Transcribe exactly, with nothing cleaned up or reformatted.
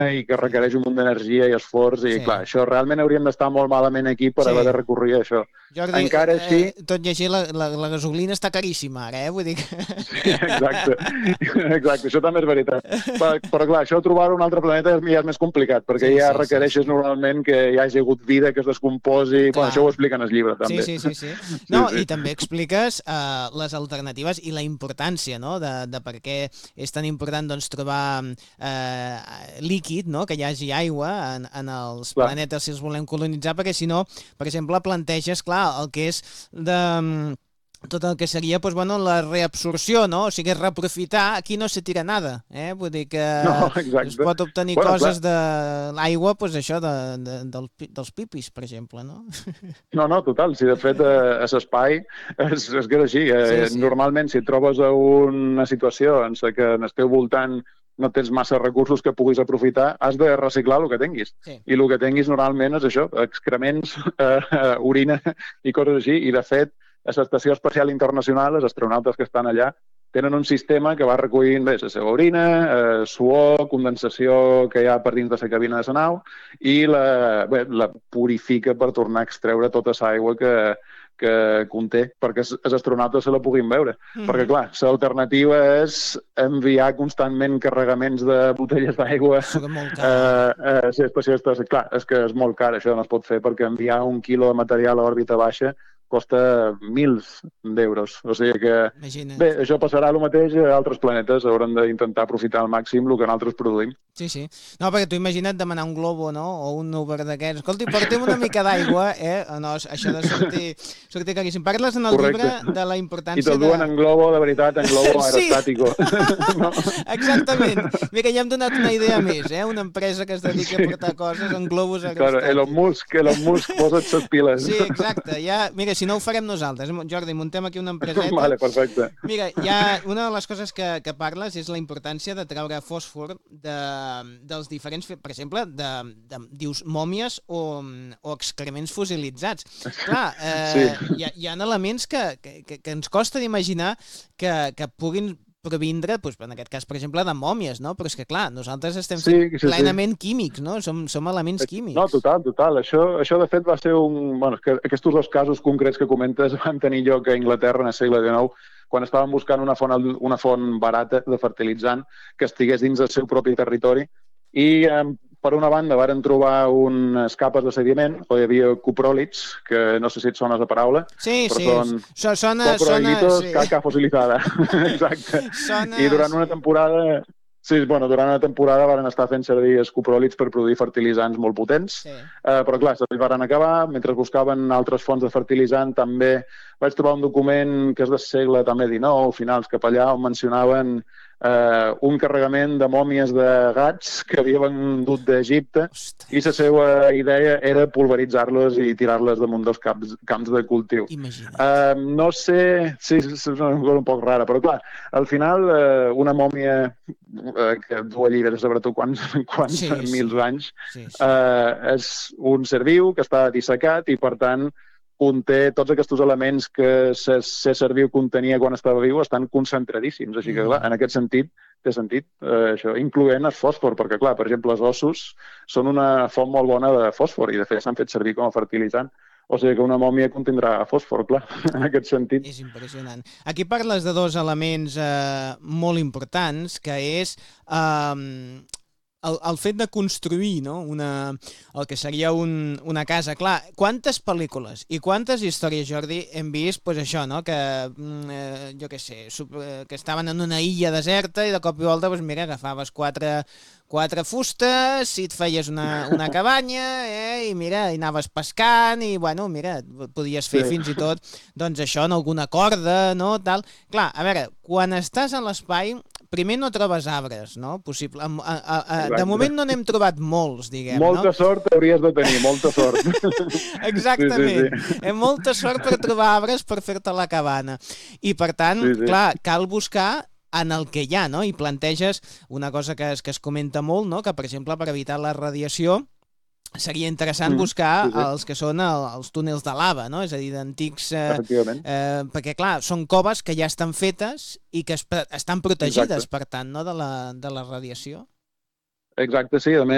i que requereix un munt d'energia i esforç, i Sí. clar, això realment hauríem d'estar molt malament aquí per Sí. haver de recórrer a això. Jordi, Encara eh, així... tot i així, la, la, la gasolina està caríssima ara, eh? Vull dir que... Sí, exacte. Exacte, això també és veritat. Però, però clar, això trobar un altre planeta ja és més complicat, perquè Sí, ja sí, requereixes sí, sí. normalment que hi hagi hagut vida, que es descomposi... Bueno, això ho Clar. expliquen al llibre, Sí, també. sí, sí, sí. Sí, No, sí. i també expliques eh, les alternatives i la importància, no?, de, de per què és tan important, doncs, trobar eh, líquid, no?, que hi hagi aigua en, en els Clar. planetes si els volem colonitzar, perquè si no, per exemple, planteges, clar, el que és de... tot el que seria, doncs, bueno, la reabsorció, no? O sigui, reaprofitar, aquí no se tira nada, eh? Vull dir que No, es exacte. pot obtenir Bueno, coses clar. de l'aigua, doncs això, de, de, del, dels pipis, per exemple, no? No, no, total. Si de fet a, a l'espai és, és que és així. Sí, Eh, sí. Normalment, si et trobes a una situació en la que en el teu voltant no tens massa recursos que puguis aprofitar, has de reciclar el que tinguis. Sí. I el que tinguis normalment és això, excrements, eh, eh, orina i coses així. I de fet, a l'Estació Espacial Internacional, els astronautes que estan allà, tenen un sistema que va recollint bé, la seva orina, eh, suor, condensació que hi ha per dins de la cabina de la nau, i la, bé, la purifica per tornar a extreure tota l'aigua que, que conté, perquè els astronautes se la puguin veure. Mm-hmm. Perquè, clar, l'alternativa és enviar constantment carregaments de botelles d'aigua a a la estació espacial. Clar, és que és molt car, això no es pot fer, perquè enviar un quilo de material a òrbita baixa costa mils d'euros. O sigui que, Imagina't. bé, això passarà el mateix a altres planetes. Hauran d'intentar aprofitar al màxim el que nosaltres produïm. Sí, sí. No, perquè tu imagina't demanar un globo, no?, o un Uber d'aquests. Escolti, portem una mica d'aigua, eh? No, això de sortir, sortir caríssim. Parles en el Correcte. llibre de la importància I te'l duen de... en globo, de veritat, en globo Sí. aerostàtico. No? Exactament. Mira, ja hem donat una idea més, eh? Una empresa que es dedica a portar coses en globus Claro, aerostàtics. Elon Musk, Elon Musk, posa't ses piles. Sí, exacte. Ja, mira, si no ho farem nosaltres. Jordi, muntem aquí una empreseta. Vale, perfecte. Mira, ja una de les coses que, que parles és la importància de treure fòsfor de, dels diferents, per exemple, de, de, dius, mòmies o, o excrements fossilitzats. Clar, eh, Sí. hi, ha, hi ha elements que, que, que ens costa d'imaginar que, que puguin provindre, doncs, en aquest cas, per exemple, de mòmies, no? Però és que, clar, nosaltres estem Sí, fent sí, sí. plenament químics, no? Som, som elements químics. No, total, total. Això, això de fet, va ser un... Bueno, que aquests dos casos concrets que comentes van tenir lloc a Anglaterra en el segle dinou, quan estaven buscant una font, una font barata de fertilitzant que estigués dins del seu propi territori. I, eh, per una banda, varen trobar unes capes de sediment, on hi havia copròlits, que no sé si et sona la paraula, Sí, però sí. són So, sona, sona, coprohibitos, sí. caca fossilitzada. Exacte. Sona, I durant una sí. temporada... Sí, bueno, durant una temporada van estar fent servir els copròlits per produir fertilitzants molt potents, Sí. eh, però clar, se'ls van acabar. Mentre buscaven altres fonts de fertilitzant, també vaig trobar un document que és del segle també dinou, finals cap allà, on mencionaven eh, un carregament de mòmies de gats que havia vendut d'Egipte, Ostres, i la seva idea era pulveritzar-les i tirar-les damunt dels camps, camps de cultiu. imagina't. Uh, no sé, sí, és una cosa un poc rara, però clar, al final uh, una mòmia uh, que du allí vés a saber tu quants, quants Sí, sí. mils anys, Sí, sí. uh, és un ser viu que està dissecat i, per tant, conté tots aquests elements que ser ser viu contenia quan estava viu, estan concentradíssims. Així que, clar, en aquest sentit, té sentit, eh, això, incloent el fòsfor, perquè, clar, per exemple, els ossos són una font molt bona de fòsfor i, de fet, s'han fet servir com a fertilitzant. O sigui que una mòmia contindrà fòsfor, clar, en aquest sentit. És impressionant. Aquí parles de dos elements eh, molt importants, que és eh, el, el fet de construir, no?, una, el que seria un, una casa. Clar, quantes pel·lícules i quantes històries, Jordi, hem vist, pues això, no?, que, eh, jo què sé, que estaven en una illa deserta i de cop i volta, pues mira, agafaves quatre, quatre fustes, i et feies una, una cabanya, eh, i mira, i anaves pescant, i bueno, mira, podies fer Sí. fins i tot, doncs això, en alguna corda, no?, tal. Clar, a veure, quan estàs en l'espai, primer no trobes arbres, no? Possible. A, a, a, de Exacte. moment no n'hem trobat molts, diguem, Molta no? sort hauries de tenir, molta sort. Exactament. Sí, sí, sí. Hem molta sort per trobar arbres per fer-te la cabana. I, per tant, Sí, sí. clar, cal buscar en el que hi ha, no? I planteges una cosa que es, que es comenta molt, no?, que, per exemple, per evitar la radiació, seria interessant Mm, buscar sí, sí. els que són el, els túnels de lava, no? És a dir, d'antics... Eh, Efectivament. eh, perquè, clar, són coves que ja estan fetes i que es, estan protegides, Exacte. per tant, no?, de la, de la radiació. Exacte, sí. A més,